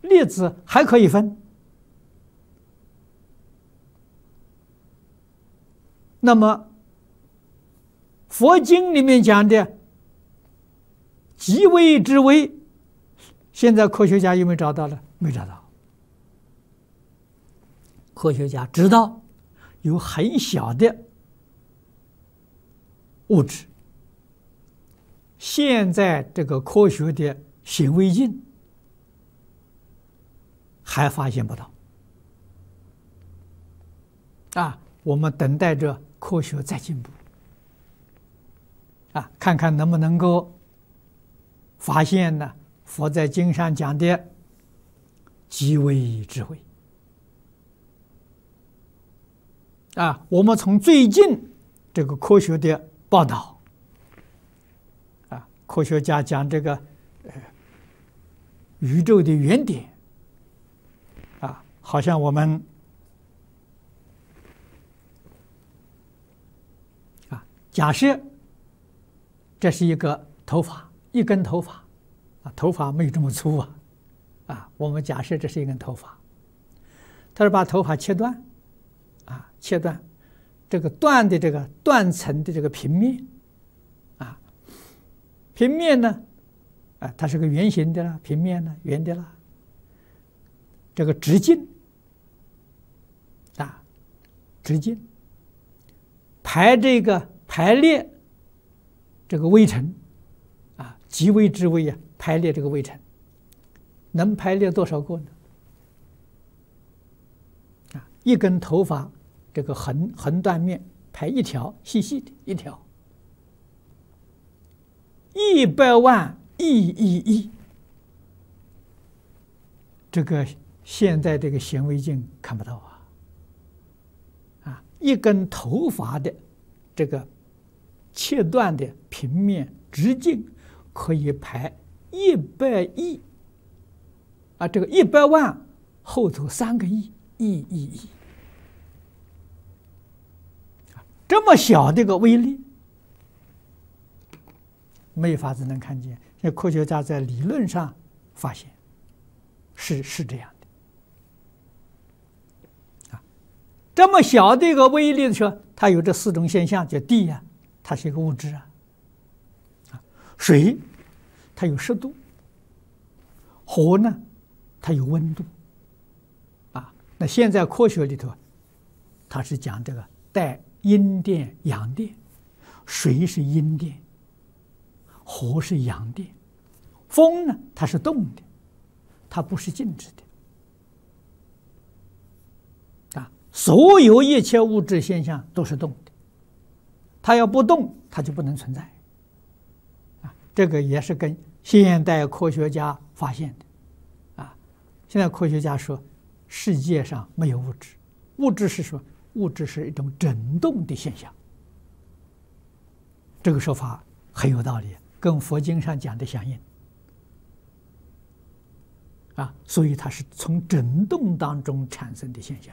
粒子还可以分。那么佛经里面讲的极微之微，现在科学家有没有找到了？没找到。科学家知道有很小的物质，现在这个科学的显微镜还发现不到。我们等待着科学再进步，看看能不能够发现呢佛在经上讲的极微之微。我们从最近这个科学的报道，科学家讲这个宇宙的原点，好像我们假设这是一个头发，一根头发，头发没有这么粗我们假设这是一根头发，他是把头发切断，切断这个断的这个断层的这个平面，平面呢，它是个圆形的了，平面呢圆的了，这个直径，直径排列这个微尘，极微之微排列这个微尘，能排列多少个呢？一根头发这个横断面排一条细细的一条，100万亿，这个现在这个显微镜看不到一根头发的这个切断的平面直径可以排100亿这个100万后头3个亿，亿，这么小的一个微粒，没法子能看见。现在科学家在理论上发现是这样的这么小的一个微粒的时候，它有这4种现象，叫地它是一个物质水它有湿度，火呢它有温度那现在科学里头它是讲这个带阴电阳电，水是阴电，火是阳电，风呢它是动的，它不是静止的所有一切物质现象都是动的，它要不动它就不能存在这个也是跟现代科学家发现的现在科学家说世界上没有物质，物质是说物质是一种振动的现象，这个说法很有道理，跟佛经上讲的相应所以它是从振动当中产生的现象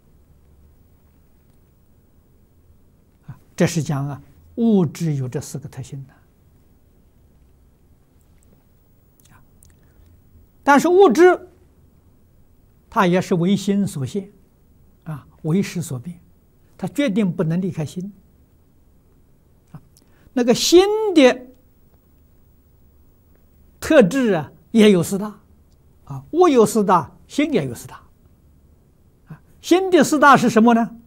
这是讲物质有这4个特性的但是物质它也是为心所现为识所变，它决定不能离开心那个心的特质也有4大物有4大，心也有4大心的4大是什么呢？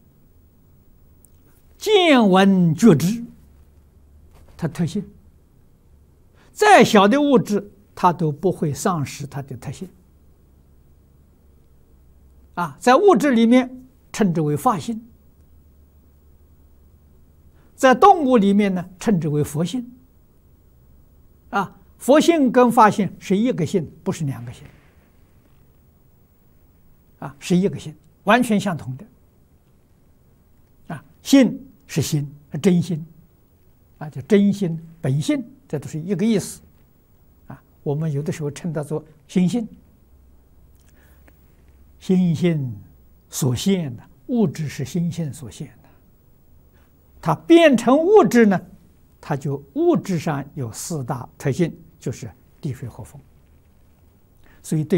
见闻觉知，它特性，再小的物质它都不会丧失它的特性在物质里面称之为法性，在动物里面呢称之为佛性佛性跟法性是一个性，不是2个性是一个性，完全相同的性是心，真心叫真心本性，这都是一个意思我们有的时候称它做心性，心性所现的物质是心性所现的，它变成物质呢，它就物质上有4大特性，就是地水火风。所以对